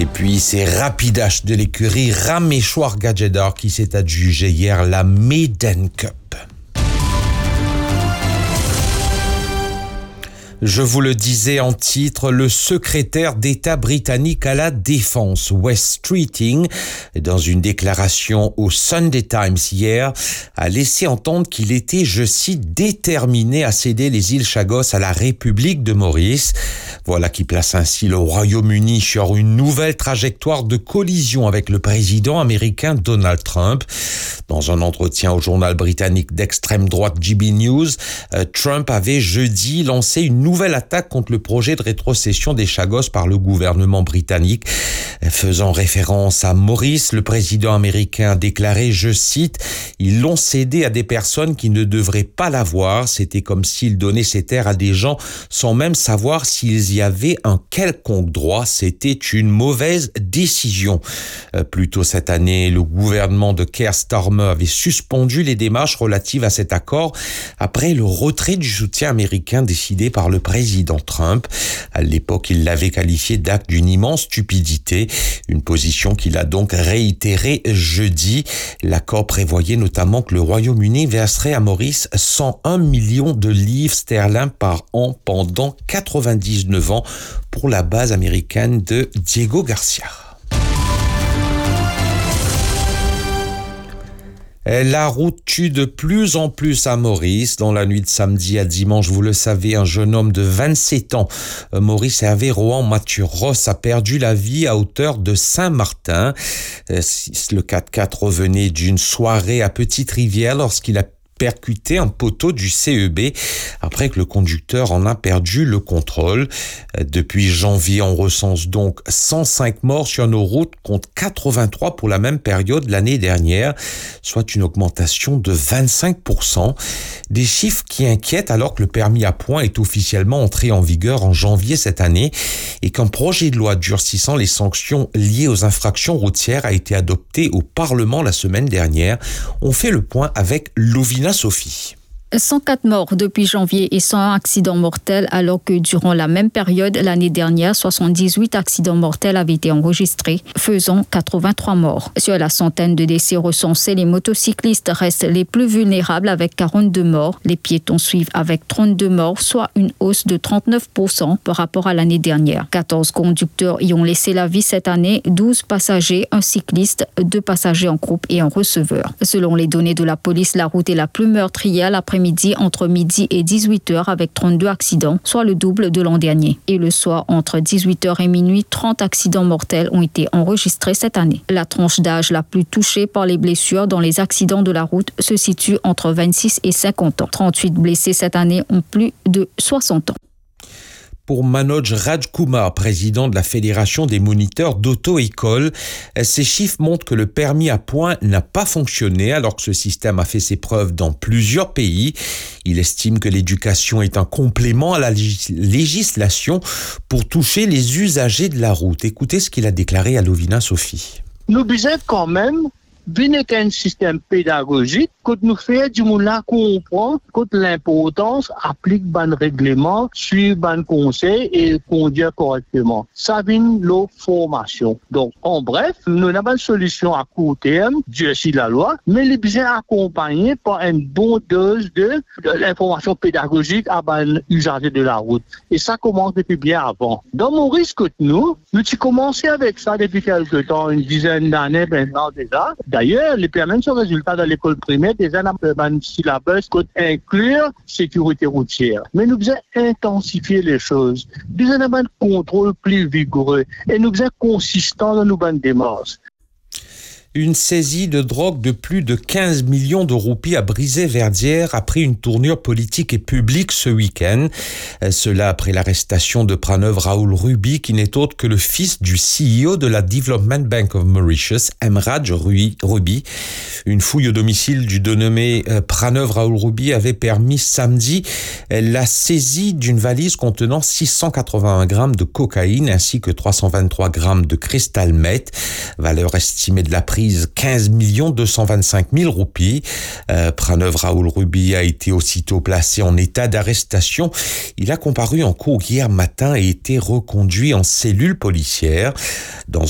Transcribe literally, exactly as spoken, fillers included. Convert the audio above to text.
Et puis, c'est Rapidash de l'écurie Rameshwar Gajadhar qui s'est adjugé hier la Maiden Cup. Je vous le disais en titre, le secrétaire d'État britannique à la Défense, Wes Streeting, dans une déclaration au Sunday Times hier, a laissé entendre qu'il était, je cite, déterminé à céder les îles Chagos à la République de Maurice. Voilà qui place ainsi le Royaume-Uni sur une nouvelle trajectoire de collision avec le président américain Donald Trump. Dans un entretien au journal britannique d'extrême droite G B News, Trump avait jeudi lancé une nouvelle attaque contre le projet de rétrocession des Chagos par le gouvernement britannique. Faisant référence à Maurice, le président américain a déclaré, je cite, « Ils l'ont cédé à des personnes qui ne devraient pas l'avoir. C'était comme s'ils donnaient ces terres à des gens sans même savoir s'ils y avaient un quelconque droit. C'était une mauvaise décision. » Plus tôt cette année, le gouvernement de Keir Starmer avait suspendu les démarches relatives à cet accord après le retrait du soutien américain décidé par le président Trump. À l'époque, il l'avait qualifié d'acte d'une immense stupidité, une position qu'il a donc réitérée jeudi. L'accord prévoyait notamment que le Royaume-Uni verserait à Maurice cent un millions de livres sterling par an pendant quatre-vingt-dix-neuf ans pour la base américaine de Diego Garcia. La route tue de plus en plus à Maurice. Dans la nuit de samedi à dimanche, vous le savez, un jeune homme de vingt-sept ans, Maurice Hervé Rohan Mathieu Ross, a perdu la vie à hauteur de Saint-Martin. Le quatre-quatre revenait d'une soirée à Petite-Rivière lorsqu'il a percuté un poteau du C E B après que le conducteur en a perdu le contrôle. Depuis janvier, on recense donc cent cinq morts sur nos routes contre quatre-vingt-trois pour la même période l'année dernière, soit une augmentation de vingt-cinq pour cent. Des chiffres qui inquiètent alors que le permis à points est officiellement entré en vigueur en janvier cette année et qu'un projet de loi durcissant les sanctions liées aux infractions routières a été adopté au Parlement la semaine dernière. On fait le point avec Lovina Sophie. cent quatre morts depuis janvier et cent un accidents mortels, alors que durant la même période l'année dernière, soixante-dix-huit accidents mortels avaient été enregistrés, faisant quatre-vingt-trois morts. Sur la centaine de décès recensés, les motocyclistes restent les plus vulnérables avec quarante-deux morts. Les piétons suivent avec trente-deux morts, soit une hausse de trente-neuf pour cent par rapport à l'année dernière. quatorze conducteurs y ont laissé la vie cette année, douze passagers, un cycliste, deux passagers en groupe et un receveur. Selon les données de la police, la route est la plus meurtrière l'après-midi entre midi et dix-huit heures avec trente-deux accidents, soit le double de l'an dernier. Et le soir, entre dix-huit heures et minuit, trente accidents mortels ont été enregistrés cette année. La tranche d'âge la plus touchée par les blessures dans les accidents de la route se situe entre vingt-six et cinquante ans. trente-huit blessés cette année ont plus de soixante ans. Pour Manoj Rajkumar, président de la Fédération des moniteurs d'auto-école, ces chiffres montrent que le permis à points n'a pas fonctionné alors que ce système a fait ses preuves dans plusieurs pays. Il estime que l'éducation est un complément à la législation pour toucher les usagers de la route. Écoutez ce qu'il a déclaré à Lovina Sophie. Nous disons quand même Bien qu'un système pédagogique, quand nous faisons du monde là comprendre que l'importance applique ban règlement, suivre ban conseil et conduire correctement. Ça vient de formation. Donc, en bref, nous n'avons pas de solution à court terme, durcir la loi, mais les bien accompagnés par une bonne dose de, de l'information pédagogique à ban usager de la route. Et ça commence depuis bien avant. Dans mon risque, nous, nous avons commencé avec ça depuis quelques temps, une dizaine d'années maintenant déjà. D'ailleurs, les permis sont résultats dans l'école primaire des années un syllabus qui inclure sécurité routière. Mais nous devons intensifier les choses. Nous devons un contrôle plus vigoureux et nous devons consistant dans nos bonnes démarches. Une saisie de drogue de plus de quinze millions de roupies à Brisay-Verdière a pris une tournure politique et publique ce week-end. Cela après l'arrestation de Pranav Rahul Ruby, qui n'est autre que le fils du C E O de la Development Bank of Mauritius, Emraj Ruby. Une fouille au domicile du dénommé Pranav Rahul Ruby avait permis samedi la saisie d'une valise contenant six cent quatre-vingt-un grammes de cocaïne ainsi que trois cent vingt-trois grammes de cristal meth, valeur estimée de la prise quinze millions deux cent vingt-cinq mille roupies. Euh, Pranav Rahul Ruby a été aussitôt placé en état d'arrestation. Il a comparu en cour hier matin et été reconduit en cellule policière. Dans